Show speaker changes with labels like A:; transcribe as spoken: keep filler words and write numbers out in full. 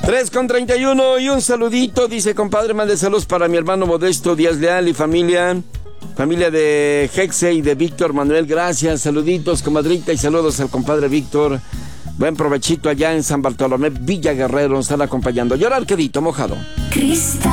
A: tres con treinta y uno y un saludito, dice compadre, mande saludos para mi hermano Modesto Díaz Leal y familia, familia de Hexe y de Víctor Manuel, gracias, saluditos comadrita y saludos al compadre Víctor, buen provechito allá en San Bartolomé, Villa Guerrero, nos están acompañando. Llorar quedito, mojado. Cristal.